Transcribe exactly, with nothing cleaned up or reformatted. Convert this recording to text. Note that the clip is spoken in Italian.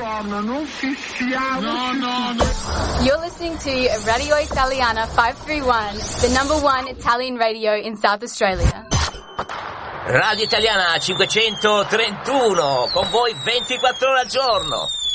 Madonna, non fissiamo. No, no, no. You're listening to Radio Italiana five three one, the number one Italian radio in South Australia. Radio Italiana cinquecentotrentuno, con voi ventiquattro ore al giorno.